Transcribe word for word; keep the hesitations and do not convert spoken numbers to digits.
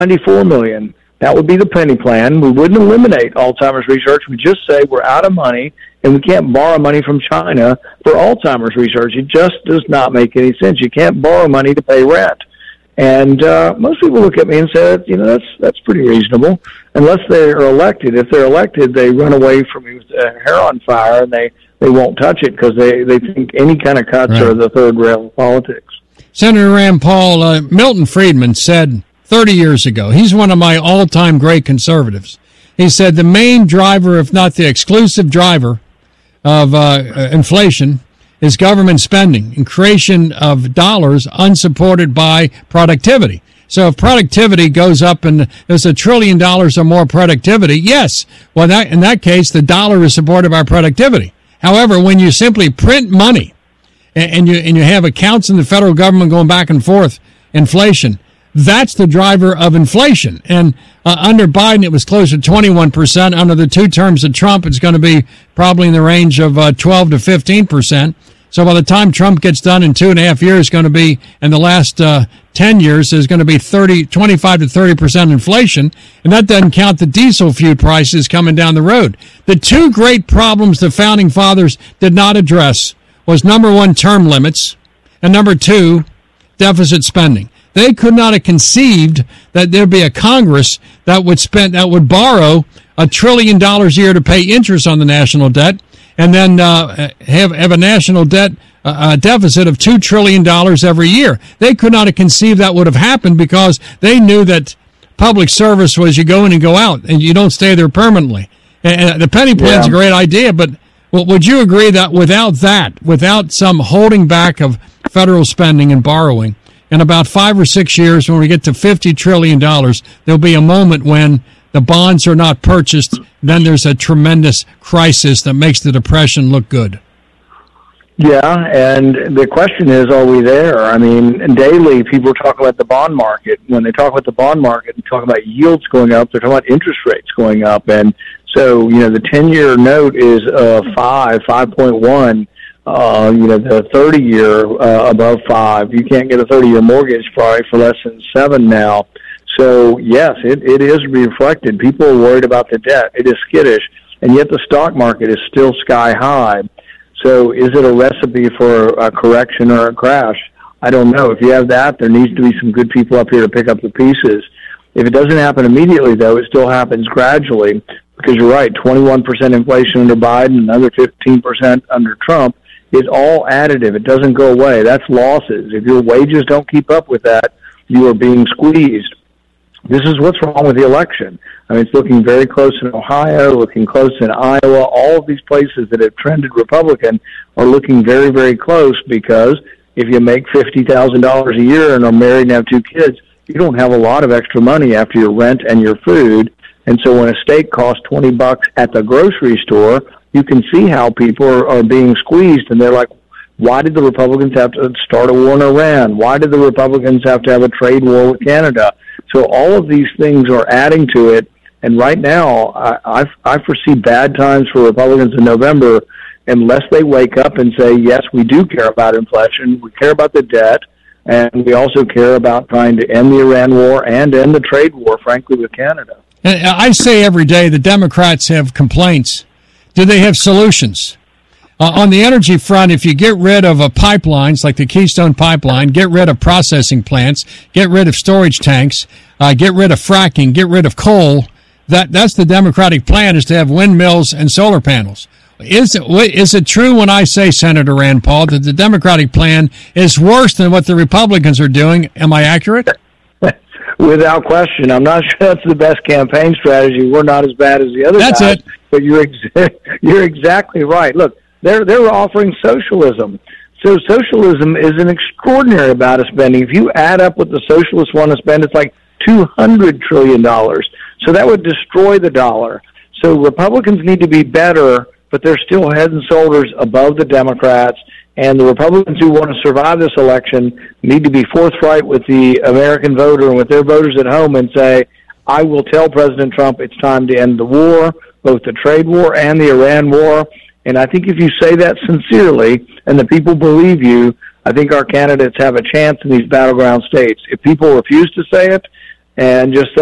ninety-four million dollars. That would be the penny plan. We wouldn't eliminate Alzheimer's research. We just say we're out of money and we can't borrow money from China for Alzheimer's research. It just does not make any sense. You can't borrow money to pay rent. And uh, most people look at me and say, you know, that's that's pretty reasonable, unless they are elected. If they're elected, they run away from me with their hair on fire, and they, they won't touch it because they, they think any kind of cuts right. are the third rail of politics. Senator Rand Paul, uh, Milton Friedman said thirty years ago, he's one of my all-time great conservatives. He said the main driver, if not the exclusive driver, of uh, inflation is government spending and creation of dollars unsupported by productivity. So if productivity goes up and there's a trillion dollars or more productivity, yes, well, that, in that case, the dollar is supported by productivity. However, when you simply print money and, and you and you have accounts in the federal government going back and forth, inflation, that's the driver of inflation. And uh, under Biden, it was closer to twenty-one percent. Under the two terms of Trump, it's going to be probably in the range of uh, twelve to fifteen percent. So by the time Trump gets done in two and a half years, it's going to be, in the last uh, ten years, there's going to be thirty, twenty-five to thirty percent inflation. And that doesn't count the diesel fuel prices coming down the road. The two great problems the founding fathers did not address was, number one, term limits, and number two, deficit spending. They could not have conceived that there'd be a Congress that would spend, that would borrow a trillion dollars a year to pay interest on the national debt, and then uh, have have a national debt uh, deficit of two trillion dollars every year. They could not have conceived that would have happened because they knew that public service was you go in and go out, and you don't stay there permanently. And the penny plan's yeah. a great idea, but well, would you agree that without that, without some holding back of federal spending and borrowing, in about five or six years, when we get to fifty trillion dollars, there'll be a moment when the bonds are not purchased, then there's a tremendous crisis that makes the Depression look good. Yeah, and the question is, are we there? I mean, daily people talk about the bond market. When they talk about the bond market and talk about yields going up, they're talking about interest rates going up. And so, you know, the ten-year note is uh, five, five point one. Uh, you know, the thirty-year uh, above five. You can't get a thirty-year mortgage probably for less than seven now. So, yes, it, it is reflected. People are worried about the debt. It is skittish, and yet the stock market is still sky high. So is it a recipe for a correction or a crash? I don't know. If you have that, there needs to be some good people up here to pick up the pieces. If it doesn't happen immediately, though, it still happens gradually, because you're right, twenty-one percent inflation under Biden, another fifteen percent under Trump. It's all additive. It doesn't go away. That's losses. If your wages don't keep up with that, you are being squeezed. This is what's wrong with the election. I mean, it's looking very close in Ohio, looking close in Iowa. All of these places that have trended Republican are looking very, very close, because if you make fifty thousand dollars a year and are married and have two kids, you don't have a lot of extra money after your rent and your food. And so when a steak costs twenty bucks at the grocery store, you can see how people are, are being squeezed, and they're like, why did the Republicans have to start a war in Iran? Why did the Republicans have to have a trade war with Canada? So all of these things are adding to it, and right now I, I, I foresee bad times for Republicans in November unless they wake up and say, yes, we do care about inflation, we care about the debt, and we also care about trying to end the Iran war and end the trade war, frankly, with Canada. And I say every day the Democrats have complaints. Do they have solutions? Uh, on the energy front, if you get rid of uh, pipelines like the Keystone Pipeline, get rid of processing plants, get rid of storage tanks, uh, get rid of fracking, get rid of coal, that that's the Democratic plan, is to have windmills and solar panels. Is it, is it true when I say, Senator Rand Paul, that the Democratic plan is worse than what the Republicans are doing? Am I accurate? Without question. I'm not sure that's the best campaign strategy. We're not as bad as the other that's guys. It. But you're ex- you're exactly right. Look, they're they're offering socialism. So socialism is an extraordinary amount of spending. If you add up what the socialists want to spend, it's like two hundred trillion dollars. So that would destroy the dollar. So Republicans need to be better, but they're still head and shoulders above the Democrats. And the Republicans who want to survive this election need to be forthright with the American voter and with their voters at home and say, I will tell President Trump it's time to end the war, both the trade war and the Iran war. And I think if you say that sincerely and the people believe you, I think our candidates have a chance in these battleground states. If people refuse to say it, and just